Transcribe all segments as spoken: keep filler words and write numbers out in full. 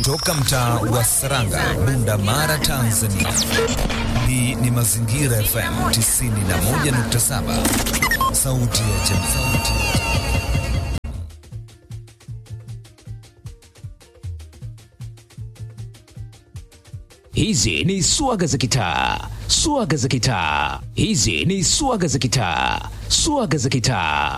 Toka mtaa wa Saranga, Bunda Mara, Tanzania. Hii ni Mazingira F M tisini na moja nukta saba. Sauti ya Jamhuri. Hizi ni swaga za kitaa, swaga za kitaa. Hizi ni swaga za kitaa, swaga za kitaa.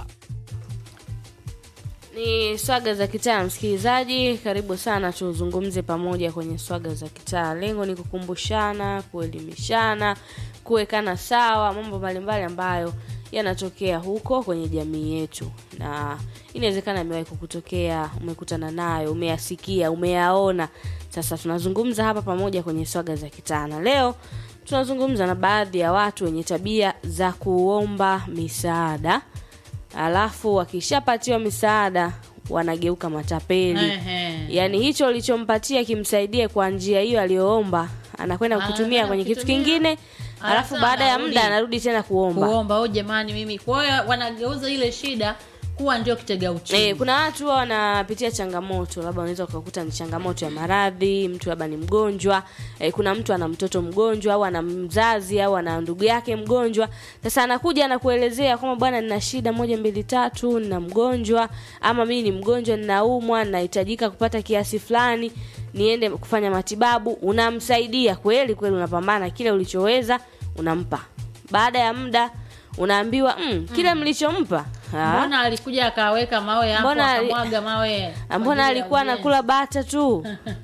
Ni swaga za kitaa, msikilizaji, karibu sana tuzungumze pamoja kwenye swaga za kitaa. Lengo ni kukumbushana, kuelimishana, kuwekana sawa mambo mbalimbali ambayo yanatokea huko kwenye jamii yetu. Na inawezekana imewahi kukutokea, umekutana nayo, umeyasikia, umeyaona. Sasa tunazungumza hapa pamoja kwenye swaga za kitaa. Na leo tunazungumza na baadhi ya watu wenye tabia za kuomba misaada. Alafu wakishapatiwa misaada wanageuka matapeli. Yaani hicho ulichompatia kimsaidie kwa njia hiyo aliyoomba, anakwenda kukutumia kwenye kitu kingine. Alafu baada ya muda anarudi tena kuomba. Kuomba, oh jamani mimi. Kwa hiyo wanageuza ile shida kuwa ndio kitega uchumi. Eh, kuna watu wanapitia changamoto, labda unaweza ukakuta ni changamoto ya maradhi, mtu labda ni mgonjwa, eh, kuna mtu ana mtoto mgonjwa au ana mzazi au ana ndugu yake mgonjwa. Sasa anakuja anakuelezea kwamba bwana nina shida moja mbili tatu, nina mgonjwa, ama mimi ni mgonjwa ninaumwa, nahitajika kupata kiasi fulani niende kufanya matibabu. Unamsaidia kweli kweli, unapambana kile ulichoweza unampa. Baada ya muda unaambiwa mm, kile mm. mlichompa mbona alikuja akaweka mawe hapo akamwaga mawe, mbona alikuwa anakula bata tu.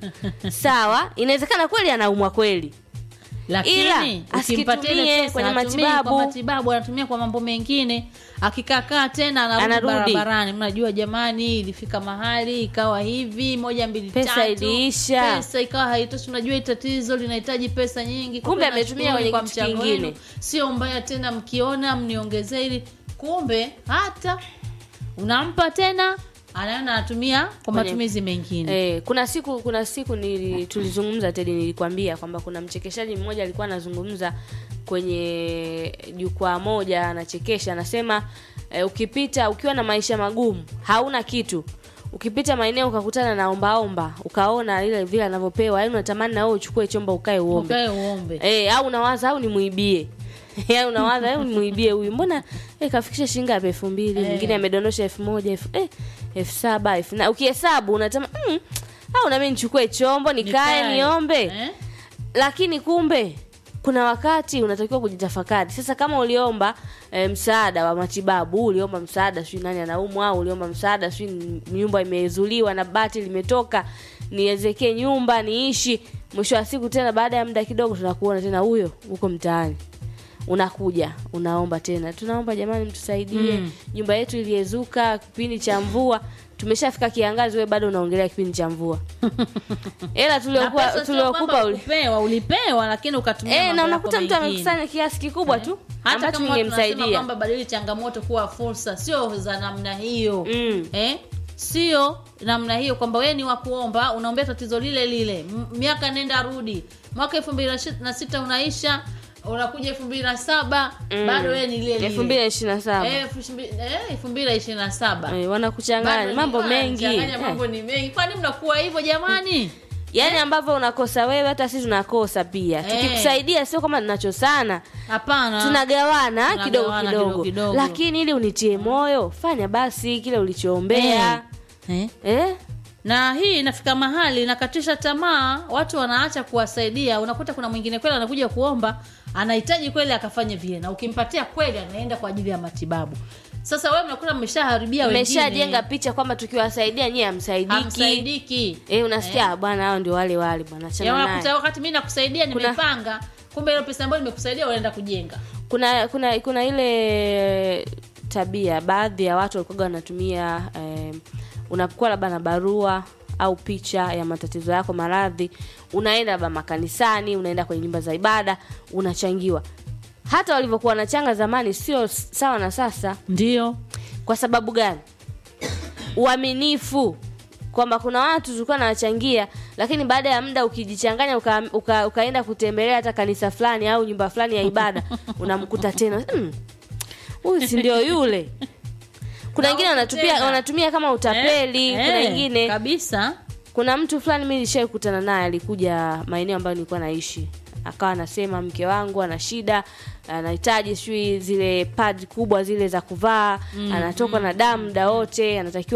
Sawa, inawezekana kweli anaumwa kweli, lakini ukimpatie kwenye matibabu kwa matibabu anatumia kwa mambo mengine. Akikakaa tena anarudi barabarani, mnajua jamani ilifika mahali ikawa hivi moja mbili tatu, pesa iliisha, pesa ikawa haitoshi, unajua tatizo linahitaji pesa nyingi, kumbe ametumia kwenye kitu kingine. Sio mbaya tena, mkiona mniongezee ili, kumbe hata unampa tena anaona anatumia kwa matumizi mengine. Eh, kuna siku kuna siku nili tulizungumza Teddy, nilikwambia kwamba kuna mchekeshaji mmoja alikuwa anazungumza kwenye jukwaa moja, anachekesha, anasema eh, ukipita ukiwa na maisha magumu, hauna kitu, ukipita maeneo ukakutana na omba omba, ukaona ile vile anavyopewa, yaani unatamani na wewe uchukue chomba ukae uombe. Ukae uombe. Eh, au unawaza au nimuibie. Yeye unawaza hebu muibie huyu, mbona eh kafikisha shilingi elfu mbili, mwingine hey. amedondosha elfu moja, elfu eh elfu saba, elfu na ukihesabu unatama mm, au na mimi nichukue chombo nikae niombe eh? Lakini kumbe kuna wakati unatakiwa kujitafakari. Sasa kama uliomba e, msaada wa matibabu, uliomba msaada sio nani anaumwa, au uliomba msaada sio nyumba imezuliwa na bati limetoka niwezekee nyumba niishi, mwisho wa siku tena baada ya muda kidogo tunakuona tena huyo uko mtaani. Unakuja unaomba tena, tunaomba jamani mtusaidie, mm. nyumba yetu iliezuka kipindi cha mvua, tumeshafika kiangazi, wewe bado unaongelea kipindi cha mvua. Ela tuliokuwa tuliokupa ulipewa ulipewa lakini ukatumia eh, na unakuta mtu amekusanya kiasi kikubwa tu ambacho kingemsaidia. Kwamba badili changamoto kuwa fursa, sio za namna hiyo. Mm. Eh? Sio namna hiyo kwamba wewe ni wa kuomba, unaombea tatizo lile lile. M- miaka nenda rudi. Mwaka elfu mbili na sita unaisha, unakuja elfu mbili na saba mm. bado wewe ni lile lile. elfu mbili ishirini na saba Eh, elfu mbili ishirini na saba Eh, wanakuchanganya mambo mengi. Changanya mambo ni mengi. Kwani mnakuwa hivyo jamani? Yaani eh? ambavyo unakosa wewe hata sisi tunakosa pia. Eh. Tukikusaidia sio kama ninacho sana. Hapana. Tunagawana kidogo kidogo, kidogo. Lakini ili unitie moyo, fanya basi kile ulichoombea. Eh? Eh? eh? Na hii inafika mahali nakatisha tamaa, watu wanaacha kuwasaidia. Unakuta kuna mwingine kweli anakuja kuomba, anahitaji kweli akafanye vile, na ukimpatia kweli anaenda kwa ajili ya matibabu. Sasa wewe mnakuwa mmeshaharibia wengine. Mmeshajenga picha kwamba tukiwasaidia nyie hamsaidiki. Hamsaidiki. Eh, unasikia eh. bwana hao ndio wale wale bwana. Achana naye. Unakuta wakati mimi nakusaidia nimepanga, kumbe ile pesa ambayo nimekusaidia unaenda kujenga. Kuna kuna kuna ile tabia baadhi ya watu walikuwa wanatumia eh, unapokuwa labda na barua au picha ya matatizo yako, maradhi, unaenda labda makanisani, unaenda kwenye nyumba za ibada, unachangiwa. Hata walivyokuwa wanachanga zamani sio sawa na sasa. Ndio. Kwa sababu gani? Uaminifu. Kwamba kuna watu tulikuwa nawachangia, lakini baada ya muda ukijichanganya uka, uka, ukaenda kutembelea hata kanisa fulani au nyumba fulani ya ibada, unamkuta tena huyu hmm, si ndio yule. Kuna wengine wanatumia wanatumia kama utapeli, eh, kuna wengine kabisa Kuna mtu fulani mimi nishawahi kukutana naye, alikuja maeneo ambayo nilikuwa naishi. Akawa anasema mke wangu ana shida, anahitaji shui zile pad kubwa zile za kuvaa, mm, anatoka mm, na damu muda wote, anatakiwa